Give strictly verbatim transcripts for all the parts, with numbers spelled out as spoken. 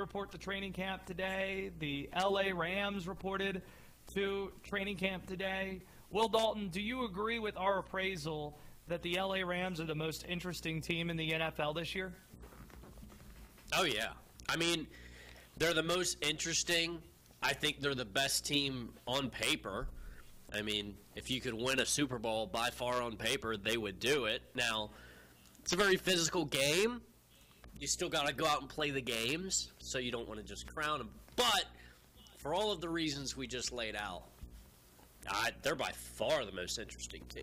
report to training camp today. The L A Rams reported to training camp today. Will Dalton, do you agree with our appraisal that the L A Rams are the most interesting team in the N F L this year? Oh, yeah. I mean, they're the most interesting. I think they're the best team on paper. I mean, if you could win a Super Bowl by far on paper, they would do it. Now, it's a very physical game. You still got to go out and play the games, so you don't want to just crown them. But for all of the reasons we just laid out, I, they're by far the most interesting team.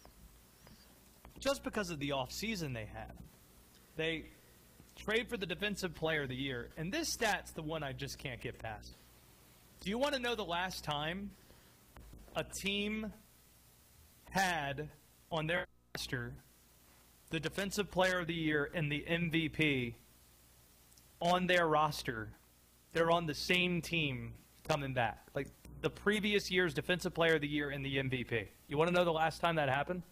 Just because of the offseason they had. They trade for the Defensive Player of the Year, and this stat's the one I just can't get past. Do you want to know the last time a team had on their roster the Defensive Player of the Year and the M V P on their roster? They're on the same team coming back. Like the previous year's Defensive Player of the Year and the M V P. You want to know the last time that happened?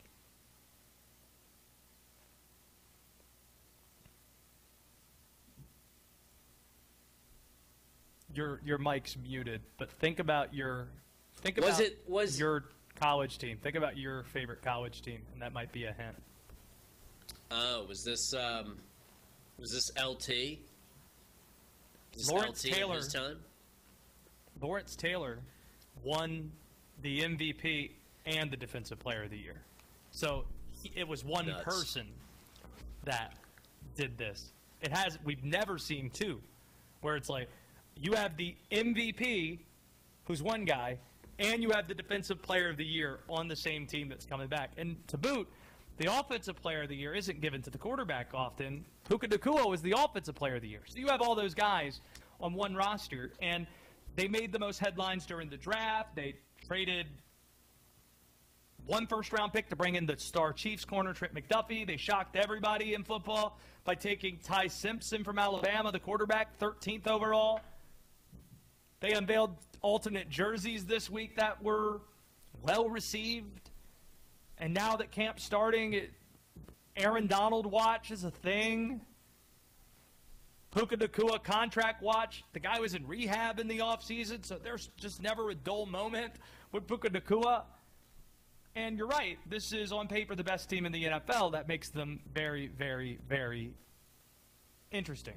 Your your mic's muted, but think about your think about was it was your college team. Think about your favorite college team, and that might be a hint. Oh, was this um, was this L T? Was this Lawrence L T Taylor. At his time? Lawrence Taylor won the M V P and the Defensive Player of the Year. So he, it was one Nuts. person that did this. It has we've never seen two, where it's like you have the M V P, who's one guy, and you have the Defensive Player of the Year on the same team that's coming back. And to boot, the Offensive Player of the Year isn't given to the quarterback often. Puka Nacua is the Offensive Player of the Year. So you have all those guys on one roster, and they made the most headlines during the draft. They traded one first-round pick to bring in the star Chiefs corner, Trent McDuffie. They shocked everybody in football by taking Ty Simpson from Alabama, the quarterback, thirteenth overall. They unveiled alternate jerseys this week that were well-received. And now that camp's starting, it, Aaron Donald watch is a thing. Puka Nacua contract watch. The guy was in rehab in the offseason, so there's just never a dull moment with Puka Nacua. And you're right, this is on paper the best team in the N F L. That makes them very, very, very interesting.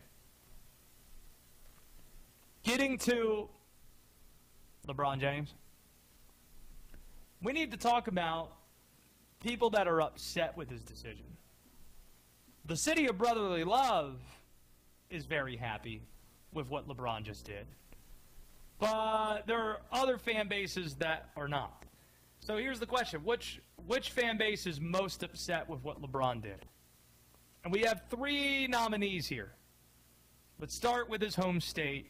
Getting to LeBron James, we need to talk about people that are upset with his decision. The city of brotherly love is very happy with what LeBron just did. But there are other fan bases that are not. So here's the question. Which, which fan base is most upset with what LeBron did? And we have three nominees here. Let's start with his home state.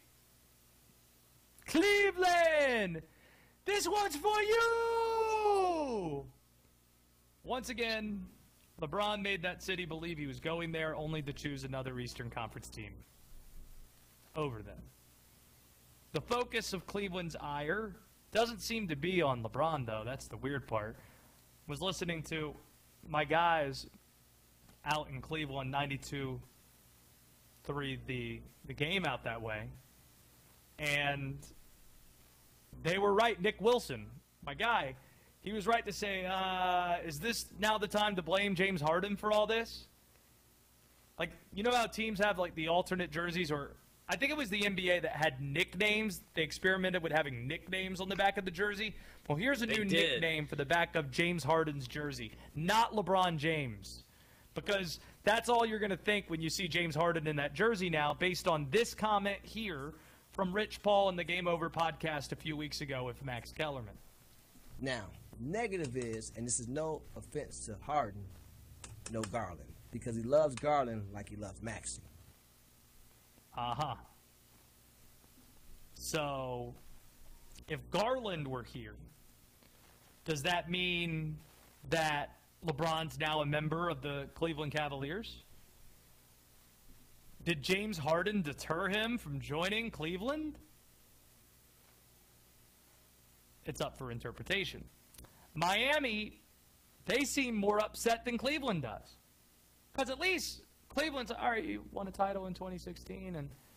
Cleveland! This one's for you! Once again, LeBron made that city believe he was going there only to choose another Eastern Conference team over them. The focus of Cleveland's ire doesn't seem to be on LeBron, though. That's the weird part. Was listening to my guys out in Cleveland, ninety-two three, the, the game out that way. And they were right. Nick Wilson, my guy, he was right to say, uh, is this now the time to blame James Harden for all this? Like, you know how teams have, like, the alternate jerseys, or I think it was the N B A that had nicknames. They experimented with having nicknames on the back of the jersey. Well, here's a They new did. nickname for the back of James Harden's jersey. Not LeBron James. Because that's all you're going to think when you see James Harden in that jersey now, based on this comment here from Rich Paul in the Game Over podcast a few weeks ago with Max Kellerman. Now, negative is, and this is no offense to Harden, no Garland, because he loves Garland like he loves Maxey. Uh-huh. So, if Garland were here, does that mean that LeBron's now a member of the Cleveland Cavaliers? Did James Harden deter him from joining Cleveland? It's up for interpretation. Miami, they seem more upset than Cleveland does. Because at least Cleveland's, all right, you won a title in twenty sixteen, and